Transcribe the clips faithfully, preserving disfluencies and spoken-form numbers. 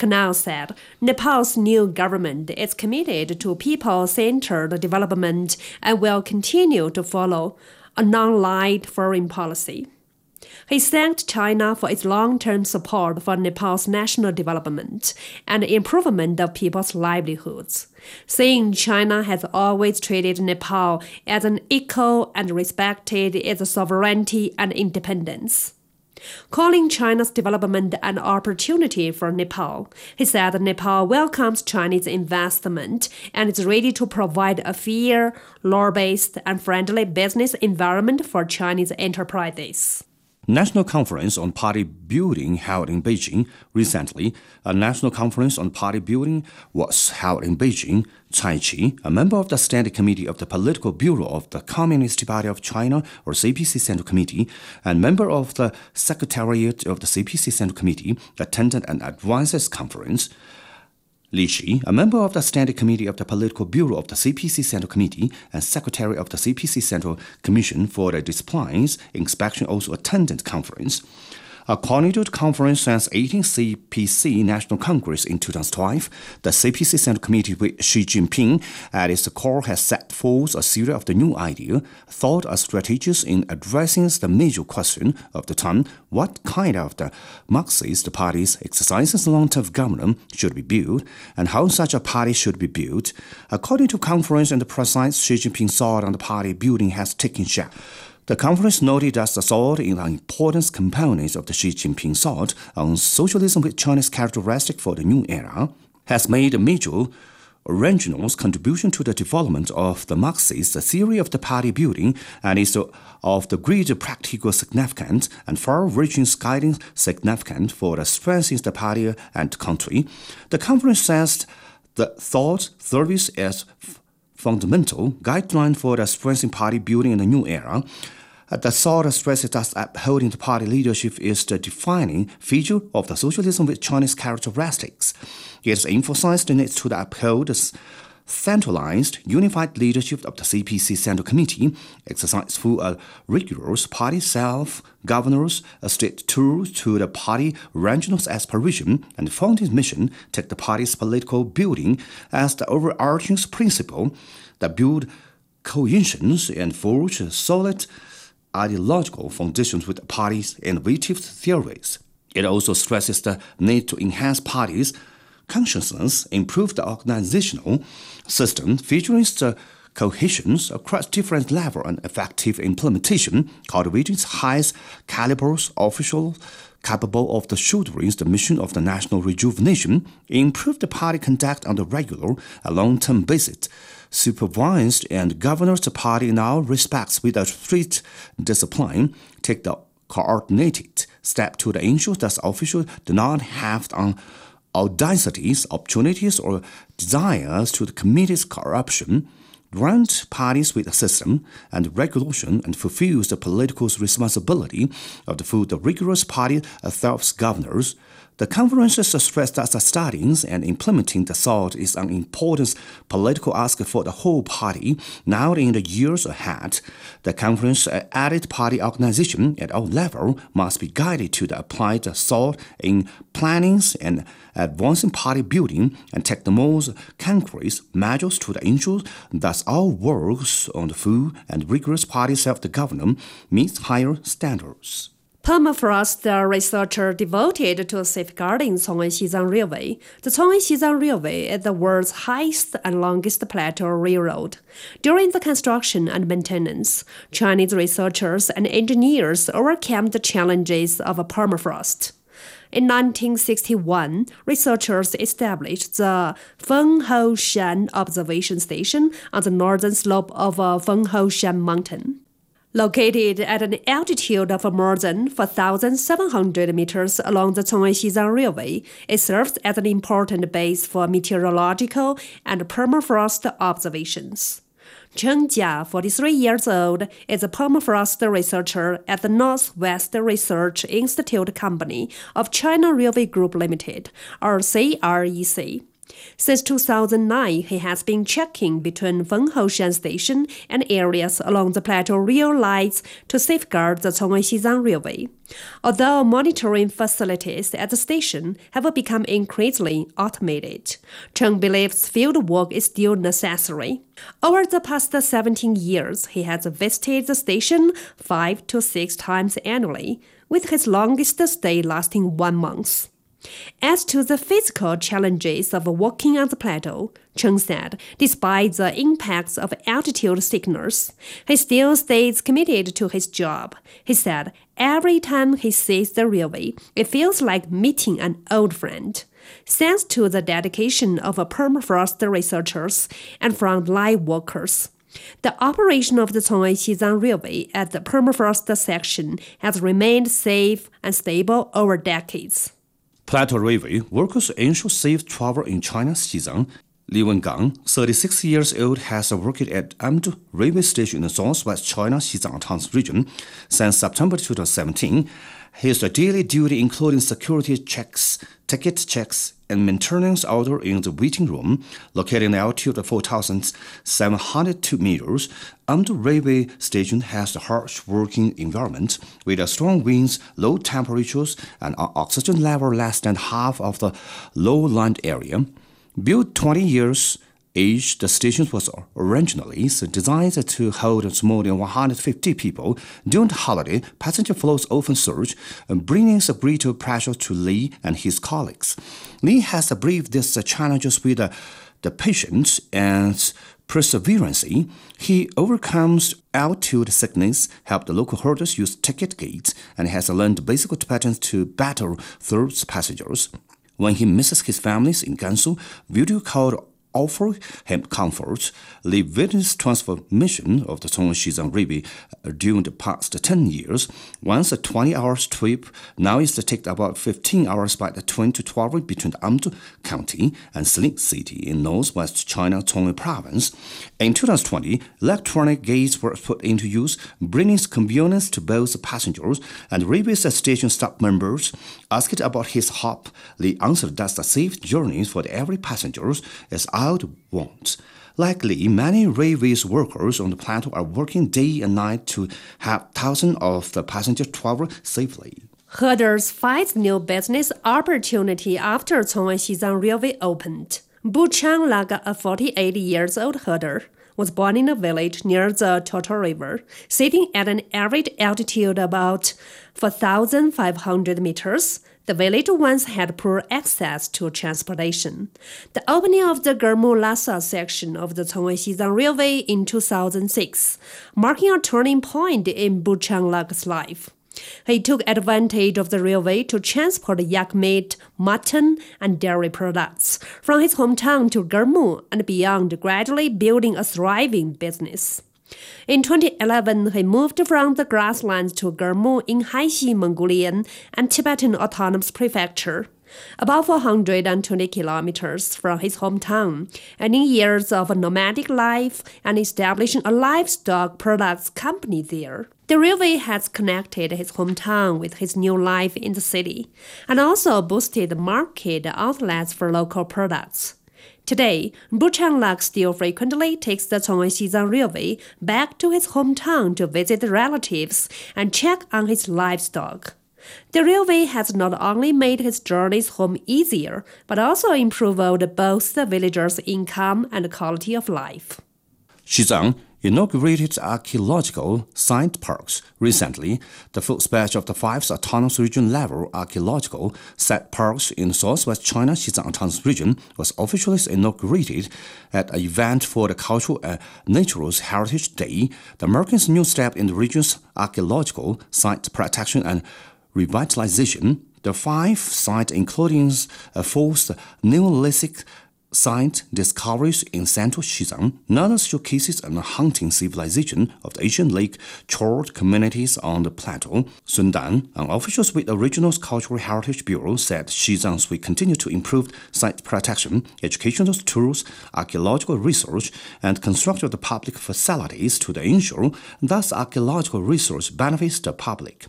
Kanal said Nepal's new government is committed to people-centered development and will continue to follow a non-aligned foreign policy. He thanked China for its long-term support for Nepal's national development and improvement of people's livelihoods, saying China has always treated Nepal as an equal and respected its sovereignty and independence. Calling China's development an opportunity for Nepal, he said Nepal welcomes Chinese investment and is ready to provide a fair, law-based, and friendly business environment for Chinese enterprises. National Conference on Party Building held in Beijing. Recently, a national conference on party building was held in Beijing. Cai Qi, a member of the Standing Committee of the Political Bureau of the Communist Party of China, or C P C Central Committee, and member of the Secretariat of the C P C Central Committee, attended an advisors conference. Li Shi, a member of the Standing Committee of the Political Bureau of the C P C Central Committee and Secretary of the C P C Central Commission for the Disciplines Inspection, also attended the conference. According to the conference since eighteenth C P C National Congress in two thousand twelve, the C P C Central Committee with Xi Jinping at its core has set forth a series of the new ideas, thought as strategies in addressing the major question of the time: what kind of the Marxist parties exercising long-term government should be built, and how such a party should be built. According to the conference and the precise Xi Jinping thought on the party building has taken shape. The conference noted that the thought in the important components of the Xi Jinping thought on socialism with Chinese characteristic for the new era has made a major original contribution to the development of the Marxist theory of the party building and is of the great practical significance and far-reaching guiding significance for the strength of the party and country. The conference says the thought serves as fundamental guideline for the strengthening party building in the new era. The thought stresses that upholding the party leadership is the defining feature of the socialism with Chinese characteristics. It is emphasized the need to uphold the centralized, unified leadership of the C P C Central Committee, exercise through a rigorous party self-governance, a state tool to the party regional aspiration, and the founding mission take the party's political building as the overarching principle that build cohesions and forge solid ideological foundations with the party's innovative theories. It also stresses the need to enhance parties' consciousness, improve the organizational system, featuring the cohesions across different levels and effective implementation, cultivating highest calibers officials capable of the shouldering the mission of the national rejuvenation, improve the party conduct on the regular and long-term basis, supervised and governs the party in all respects with a strict discipline, take the coordinated step to ensure that officials do not have the audacities, opportunities, or desires to commit corruption, grant parties with a system and regulation, and fulfills the political responsibility of the through the rigorous party self-governors. The conferences stress that the studying and implementing the thought is an important political ask for the whole party. Now in the years ahead, the conference added party organization at all levels must be guided to the applied thought in planning and advancing party building and take the most concrete measures to ensure that all works on the full and rigorous party self-government meets higher standards. Permafrost, the researcher devoted to safeguarding Cong'an-Xizang Railway. The Cong'an-Xizang Railway is the world's highest and longest plateau railroad. During the construction and maintenance, Chinese researchers and engineers overcame the challenges of permafrost. In nineteen sixty-one, researchers established the Fenghe Shan Observation Station on the northern slope of Fenghe Shan Mountain. Located at an altitude of more than four thousand seven hundred meters along the Cong'an-Xizang Railway, it serves as an important base for meteorological and permafrost observations. Chen Jia, forty-three years old, is a permafrost researcher at the Northwest Research Institute Company of China Railway Group Limited, or C R E C. Since two thousand nine, he has been checking between Wenhoushan Station and areas along the plateau rail lines to safeguard the Cong'an-Xizang Railway. Although monitoring facilities at the station have become increasingly automated, Cheng believes field work is still necessary. Over the past seventeen years, he has visited the station five to six times annually, with his longest stay lasting one month. As to the physical challenges of walking on the plateau, Cheng said, despite the impacts of altitude sickness, he still stays committed to his job. He said, every time he sees the railway, it feels like meeting an old friend. Thanks to the dedication of permafrost researchers and frontline workers, the operation of the Cong'an-Xizang Railway at the permafrost section has remained safe and stable over decades. Plateau Railway workers ensure safe travel in China's Xizang. Li Wengang, thirty-six years old, has worked at Amdu Railway Station in the southwest China's Xizang Autonomous Region since September two thousand seventeen. His daily duty including security checks, ticket checks, and maintenance order in the waiting room, located in altitude of four thousand seven hundred two meters. Amdu Railway Station has a harsh working environment with strong winds, low temperatures, and an oxygen level less than half of the lowland area. Built twenty years age, the station was originally designed to hold more than one hundred fifty people. During the holiday, passenger flows often surge, bringing a greater pressure to Li and his colleagues. Li has braved these challenges with the patience and perseverance. He overcomes altitude sickness, helped the local herders use ticket gates, and has learned basic Tibetan to better serve passengers. When he misses his families in Gansu, video called offer him comfort. Li witnessed transformation of the Cong'an-Xizang Railway during the past ten years. Once a twenty-hour trip, now is to take about fifteen hours by the train to travel between Amdo County and Sling City in northwest China, Tongwei Province. In two thousand twenty, electronic gates were put into use, bringing convenience to both passengers and railway station staff members. Asked about his hope, Li answered that the safe journey for every passenger is out want. Likely, many railways workers on the plateau are working day and night to have thousands of the passengers travel safely. Herders find new business opportunity after Cong'an-Xizang Railway opened. Bu Changlak, a forty-eight years old herder, was born in a village near the Toto River, sitting at an average altitude about four thousand five hundred meters. The village once had poor access to transportation. The opening of the Germu-Lhasa section of the Cong'an-Xizang Railway in two thousand six, marking a turning point in Bu Changlak's life. He took advantage of the railway to transport yak meat, mutton, and dairy products from his hometown to Germu and beyond, gradually building a thriving business. In twenty eleven, he moved from the grasslands to Germu in Haixi Mongolian and Tibetan Autonomous Prefecture, about four hundred twenty kilometers from his hometown, and in years of a nomadic life and establishing a livestock products company there. The railway has connected his hometown with his new life in the city, and also boosted market outlets for local products. Today, Bu Changlak still frequently takes the Cong'an-Xizang Railway back to his hometown to visit relatives and check on his livestock. The railway has not only made his journeys home easier, but also improved both the villagers' income and quality of life. Xizang inaugurated archaeological science parks recently. The first batch of the five autonomous region-level archaeological site parks in southwest China Xizang Autonomous Region was officially inaugurated at an event for the Cultural and Natural Heritage Day. The markings new step in the region's archaeological site protection and revitalization. The five sites, including a fourth Neolithic site discoveries in central Xizang, another showcases an hunting civilization of the Asian Lake Chord communities on the plateau. Sun Dan, an official with the Regional Cultural Heritage Bureau, said Xizang will continue to improve site protection, educational tools, archaeological research, and construct of the public facilities to ensure that archaeological research benefits the public.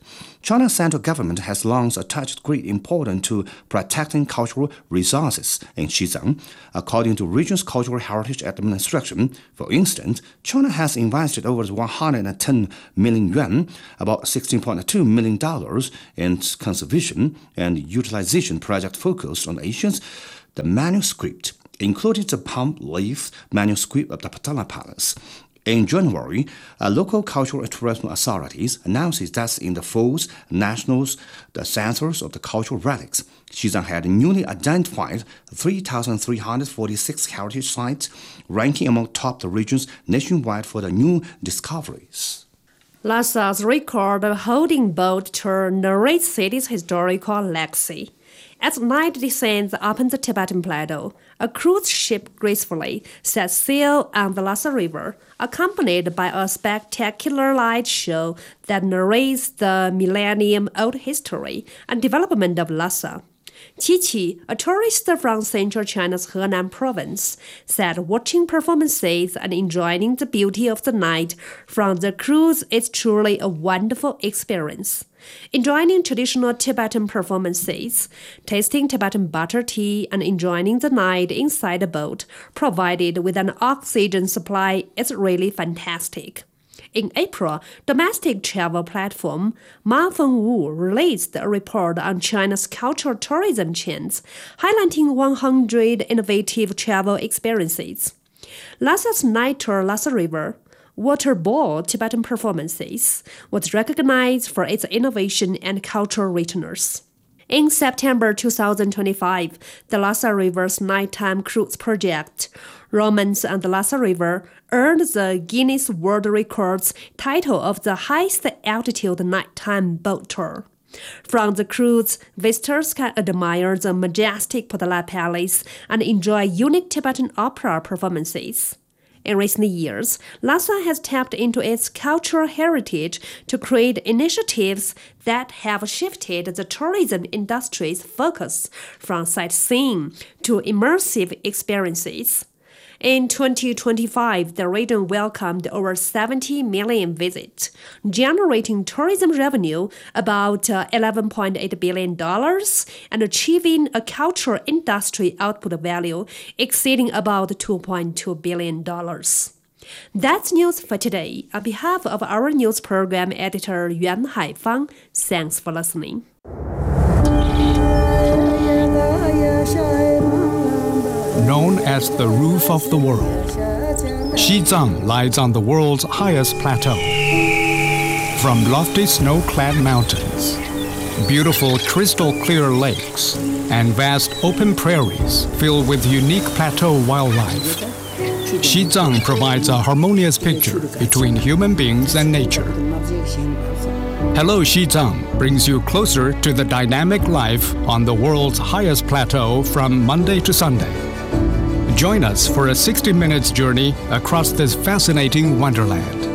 China's central government has long attached great importance to protecting cultural resources in Xizang. According to region's Cultural Heritage Administration, for instance, China has invested over one hundred ten million yuan, about sixteen point two million dollars, in conservation and utilization project focused on Asians. The manuscript included the palm leaf manuscript of the Potala Palace. In January, uh, local cultural tourism authorities announced that in the fourth Nationals, the Census of the Cultural Relics, Xizang had newly identified three thousand three hundred forty-six heritage sites, ranking among top the regions nationwide for the new discoveries. Lhasa's record holding boat tour narrates city's historical legacy. As night descends upon the Tibetan Plateau, a cruise ship gracefully sets sail on the Lhasa River, accompanied by a spectacular light show that narrates the millennium-old history and development of Lhasa. Qiqi, a tourist from central China's Henan province, said watching performances and enjoying the beauty of the night from the cruise is truly a wonderful experience. Enjoying traditional Tibetan performances, tasting Tibetan butter tea, and enjoying the night inside a boat provided with an oxygen supply is really fantastic. In April, domestic travel platform Ma Fengwu released a report on China's cultural tourism trends, highlighting one hundred innovative travel experiences. Lhasa's night tour Lhasa River, Water Ball Tibetan performances, was recognized for its innovation and cultural richness. In September two thousand twenty-five, the Lhasa River's nighttime cruise project, Romance on the Lhasa River, earned the Guinness World Records title of the highest altitude nighttime boat tour. From the cruise, visitors can admire the majestic Potala Palace and enjoy unique Tibetan opera performances. In recent years, Lhasa has tapped into its cultural heritage to create initiatives that have shifted the tourism industry's focus from sightseeing to immersive experiences. In twenty twenty-five, the region welcomed over seventy million visits, generating tourism revenue about eleven point eight billion dollars and achieving a cultural industry output value exceeding about two point two billion dollars. That's news for today. On behalf of our news program editor Yuan Haifang, thanks for listening. Known as the roof of the world, Xizang lies on the world's highest plateau. From lofty snow-clad mountains, beautiful crystal-clear lakes, and vast open prairies filled with unique plateau wildlife, Xizang provides a harmonious picture between human beings and nature. Hello Xizang brings you closer to the dynamic life on the world's highest plateau from Monday to Sunday. Join us for a sixty minutes journey across this fascinating wonderland.